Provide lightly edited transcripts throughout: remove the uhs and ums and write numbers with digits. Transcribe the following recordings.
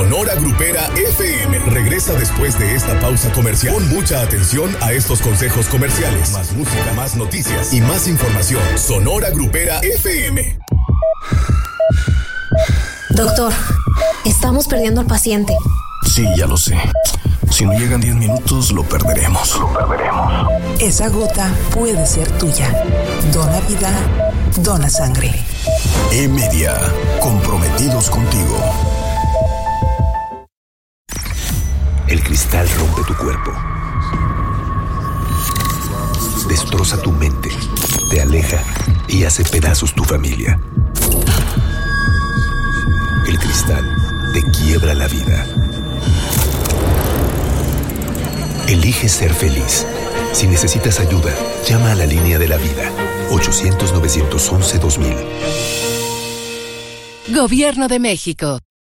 Sonora Grupera FM regresa después de esta pausa comercial. Pon mucha atención a estos consejos comerciales. Más música, más noticias y más información. Sonora Grupera FM. Doctor, estamos perdiendo al paciente. Sí, ya lo sé. Si no llegan 10 minutos, lo perderemos. Esa gota puede ser tuya. Dona vida, dona sangre. E-Media, comprometidos contigo. El cristal rompe tu cuerpo. Destroza tu mente, te aleja y hace pedazos tu familia. El cristal te quiebra la vida. Elige ser feliz. Si necesitas ayuda, llama a la línea de la vida. 800-911-2000. Gobierno de México.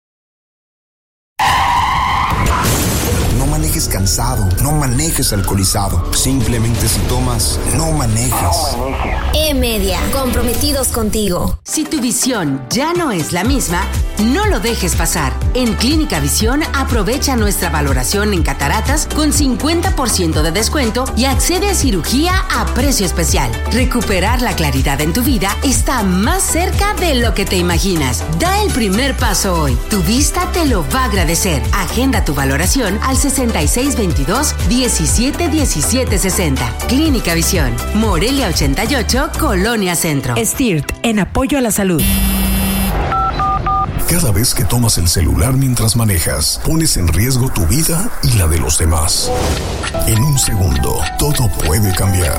No manejes cansado, no manejes alcoholizado. Simplemente si tomas, no manejes. E-Media, comprometidos contigo. Si tu visión ya no es la misma, no lo dejes pasar. En Clínica Visión aprovecha nuestra valoración en cataratas con 50% de descuento y accede a cirugía a precio especial. Recuperar la claridad en tu vida está más cerca de lo que te imaginas. Da el primer paso hoy. Tu vista te lo va a agradecer. Agenda tu valoración al 6622-171760. Clínica Visión, Morelia 88, Colonia Centro. STIRT, en apoyo a la salud. Cada vez que tomas el celular mientras manejas, pones en riesgo tu vida y la de los demás. En un segundo, todo puede cambiar.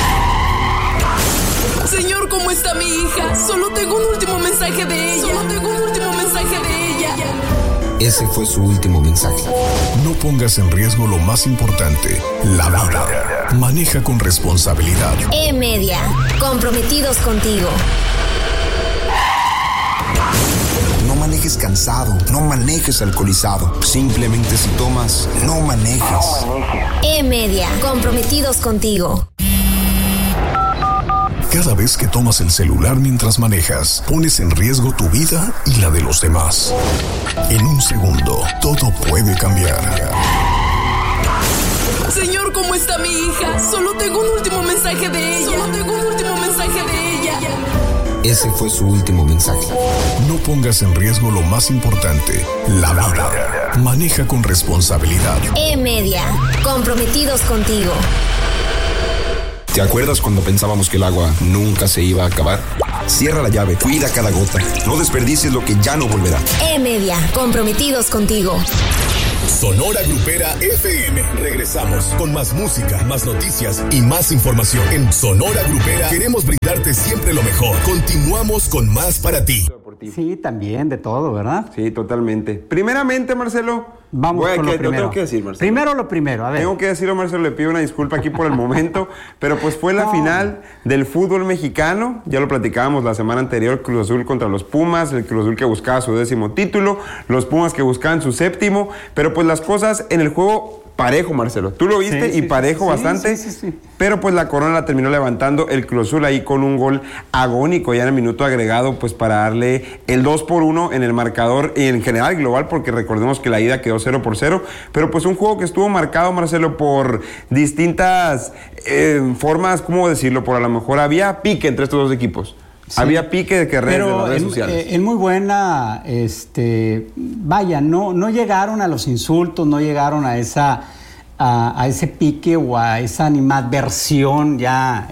Señor, ¿cómo está mi hija? Solo tengo un último mensaje de ella. Ese fue su último mensaje. No pongas en riesgo lo más importante, la vida. Maneja con responsabilidad. E-Media, comprometidos contigo. No manejes cansado, no manejes alcoholizado. Simplemente si tomas, no manejes. E-Media, comprometidos contigo. Cada vez que tomas el celular mientras manejas, pones en riesgo tu vida y la de los demás. En un segundo, todo puede cambiar. Señor, ¿cómo está mi hija? Solo tengo un último mensaje de ella. Ese fue su último mensaje. No pongas en riesgo lo más importante, la vida. Maneja con responsabilidad. E-Media, comprometidos contigo. ¿Te acuerdas cuando pensábamos que el agua nunca se iba a acabar? Cierra la llave, cuida cada gota. No desperdicies lo que ya no volverá. E-Media, comprometidos contigo. Sonora Grupera FM. Regresamos con más música, más noticias y más información. En Sonora Grupera queremos brindarte siempre lo mejor. Continuamos con más para ti. Sí, también, de todo, ¿verdad? Sí, totalmente. Primeramente, Marcelo, vamos con lo primero. Lo tengo que decir, Marcelo. Primero lo primero, a ver. Tengo que decirlo, Marcelo, le pido una disculpa aquí por el momento, pero pues fue la final del fútbol mexicano. Ya lo platicábamos la semana anterior, Cruz Azul contra los Pumas, el Cruz Azul que buscaba su 10º título, los Pumas que buscaban su 7º, pero pues las cosas en el juego parejo, Marcelo. Tú lo viste y parejo bastante, pero pues la corona la terminó levantando el Cruz Azul ahí con un gol agónico ya en el minuto agregado, pues para darle el 2-1 en el marcador y en general global, porque recordemos que la ida quedó 0-0, pero pues un juego que estuvo marcado, Marcelo, por distintas formas, ¿cómo decirlo? Por a lo mejor había pique entre estos dos equipos. Sí. Había pique de carreras de las redes sociales. En muy buena, vaya, no llegaron a los insultos, no llegaron a ese pique o a esa animadversión ya,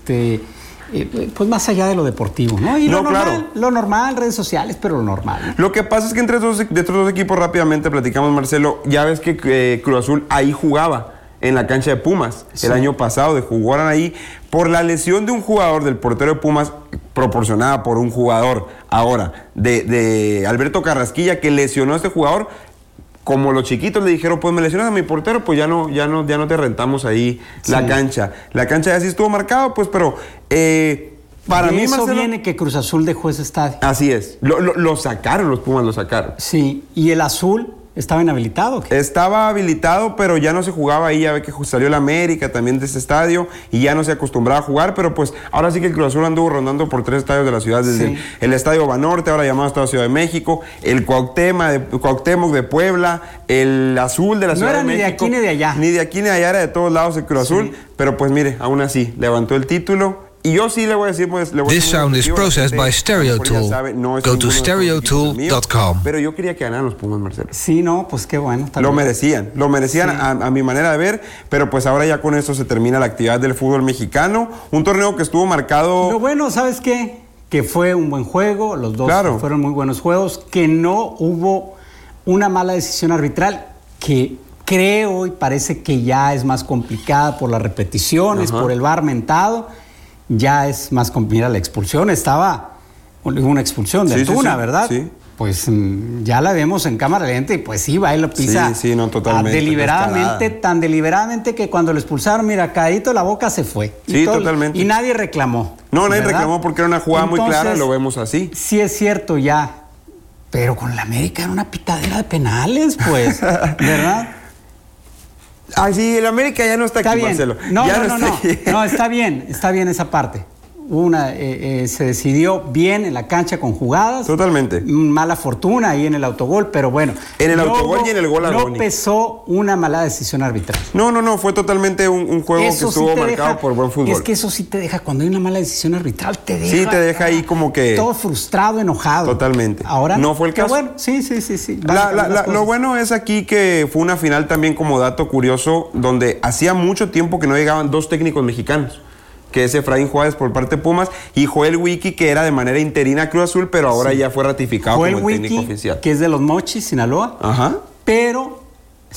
pues más allá de lo deportivo, ¿no? Y lo normal, redes sociales, pero lo normal, ¿no? Lo que pasa es que entre estos dos equipos rápidamente platicamos, Marcelo, ya ves que Cruz Azul ahí jugaba en la cancha de Pumas el año pasado, jugaron ahí por la lesión de un jugador del portero de Pumas, proporcionada por un jugador ahora de Alberto Carrasquilla, que lesionó a este jugador. Como los chiquitos le dijeron, pues me lesionas a mi portero, pues ya no te rentamos ahí la cancha. La cancha ya sí estuvo marcada, pues, pero para mí, eso Marcelo, viene que Cruz Azul dejó ese estadio. Así es, lo sacaron, los Pumas lo sacaron. Sí, y el azul ¿Estaba inhabilitado? ¿Qué? Estaba habilitado, pero ya no se jugaba ahí. Ya ve que salió el América también de ese estadio y ya no se acostumbraba a jugar, pero pues ahora sí que el Cruz Azul anduvo rondando por 3 estadios de la ciudad, desde el Estadio Banorte, ahora llamado Estadio Ciudad de México, el Cuauhtémoc de Puebla, el Azul de la Ciudad de México. No era ni de aquí ni de allá. Ni de aquí ni de allá, era de todos lados el Cruz Azul, pero pues mire, aún así, levantó el título. Y yo sí le voy a decir, pues... This sound is processed by Stereotool. Go to stereotool.com. Pero yo quería que ganaran los Pumas, Marcelo. Sí, no, pues qué bueno. Lo merecían a mi manera de ver, pero pues ahora ya con esto se termina la actividad del fútbol mexicano. Un torneo que estuvo marcado... Lo bueno, ¿sabes qué? Que fue un buen juego, los dos fueron muy buenos juegos, que no hubo una mala decisión arbitral, que creo y parece que ya es más complicada por las repeticiones, por el VAR mentado. Ya es más complicada la expulsión. Estaba una expulsión de Antuna, ¿verdad? Sí. Pues ya la vemos en cámara lenta y pues sí, va y lo pisa. Sí, no, totalmente. Deliberadamente, tan deliberadamente que cuando lo expulsaron, mira, caído la boca se fue. Sí, totalmente. Y nadie reclamó. No, nadie reclamó porque era una jugada muy clara, lo vemos así. Sí es cierto ya, pero con la América era una pitadera de penales, pues, ¿verdad? Ay, sí, el América ya no está aquí, bien. Marcelo. No, está bien esa parte. Se decidió bien en la cancha con jugadas. Totalmente. Mala fortuna ahí en el autogol, pero bueno. En el autogol y en el gol a Ronnie. No pesó una mala decisión arbitral. No, fue totalmente un juego eso que estuvo marcado por buen fútbol. Es que eso sí te deja, cuando hay una mala decisión arbitral, te deja. Sí, te deja ahí como que... todo frustrado, enojado. Totalmente. Ahora no fue el caso. Bueno, sí. Lo bueno es aquí que fue una final también, como dato curioso, donde hacía mucho tiempo que no llegaban 2 técnicos mexicanos, que es Efraín Juárez por parte de Pumas y Joel Wiki, que era de manera interina Cruz Azul, pero ahora ya fue ratificado Joel como el técnico Wiki, oficial. Que es de Los Mochis, Sinaloa. Ajá. Pero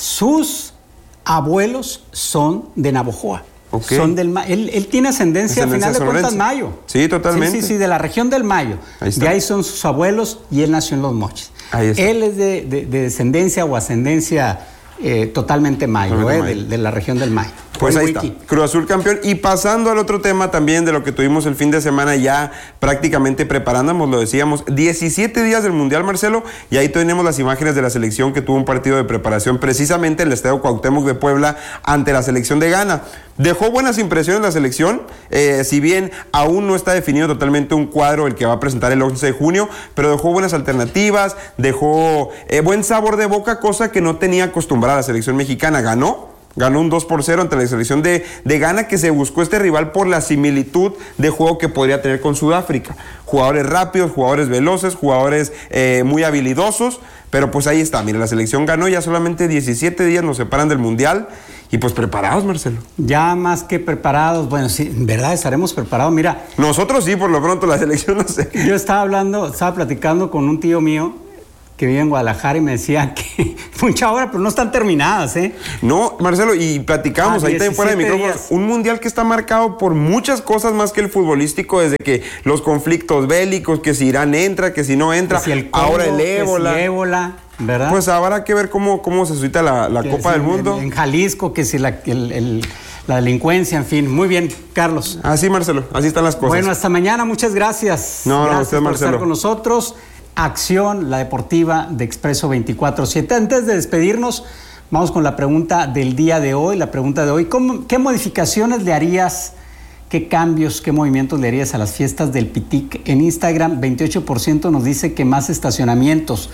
sus abuelos son de Navojoa. Okay. Son del él tiene ascendencia a final de cuentas Mayo. Sí, totalmente. Sí, de la región del Mayo. Ahí está. De ahí son sus abuelos y él nació en Los Mochis. Ahí está. Él es de descendencia o ascendencia totalmente Mayo, de la región del Mayo. Pues ahí está, Cruz Azul campeón. Y pasando al otro tema también de lo que tuvimos el fin de semana, ya prácticamente preparándonos, lo decíamos, 17 días del Mundial, Marcelo, y ahí tenemos las imágenes de la selección que tuvo un partido de preparación precisamente en el Estadio Cuauhtémoc de Puebla ante la selección de Ghana. Dejó buenas impresiones la selección, si bien aún no está definido totalmente un cuadro el que va a presentar el 11 de junio, pero dejó buenas alternativas, dejó buen sabor de boca, cosa que no tenía acostumbrada la selección mexicana. Ganó un 2-0 ante la selección de Ghana, que se buscó este rival por la similitud de juego que podría tener con Sudáfrica. Jugadores rápidos, jugadores veloces, jugadores muy habilidosos, pero pues ahí está. Mira, la selección ganó, ya solamente 17 días nos separan del Mundial y pues preparados, Marcelo. Ya más que preparados, bueno, sí, en verdad estaremos preparados. Mira, nosotros sí, por lo pronto, la selección no sé. Yo estaba platicando con un tío mío que vive en Guadalajara y me decía que mucha obra, pero no están terminadas, ¿eh? No, Marcelo, y platicamos ahí también fuera de micrófono, un mundial que está marcado por muchas cosas más que el futbolístico, desde que los conflictos bélicos, que si Irán entra, que si no entra, si el Congo, ahora el ébola. Que si ébola, ¿verdad? Pues habrá que ver cómo se suscita la Copa del Mundo. En Jalisco, que si la delincuencia, en fin. Muy bien, Carlos. Así, Marcelo, así están las cosas. Bueno, hasta mañana, muchas gracias. Gracias usted, por Marcelo, estar con nosotros. Acción, la deportiva de Expreso 24/7. Antes de despedirnos, vamos con la pregunta del día de hoy. La pregunta de hoy, ¿qué modificaciones le harías, qué cambios, qué movimientos le harías a las fiestas del Pitic? En Instagram, 28% nos dice que más estacionamientos.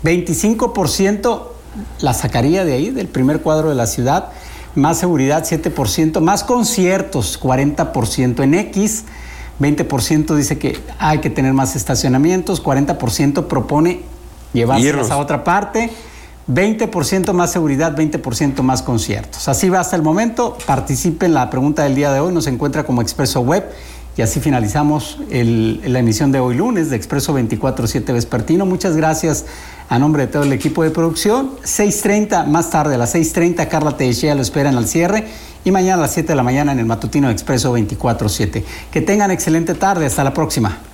25% la sacaría de ahí, del primer cuadro de la ciudad. Más seguridad, 7%. Más conciertos, 40%. En X, 20% dice que hay que tener más estacionamientos, 40% propone llevárselas a otra parte, 20% más seguridad, 20% más conciertos. Así va hasta el momento. Participe en la pregunta del día de hoy, nos encuentra como Expreso Web y así finalizamos la emisión de hoy lunes de Expreso 24/7 Vespertino. Muchas gracias a nombre de todo el equipo de producción. 6:30, más tarde a las 6:30, Carla Teixeira lo esperan al cierre y mañana a las 7 de la mañana en el matutino de Expreso 24/7. Que tengan excelente tarde, hasta la próxima.